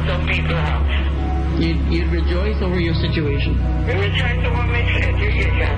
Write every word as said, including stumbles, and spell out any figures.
some people out. You'd, you'd rejoice over your situation. We rejoice over my situation.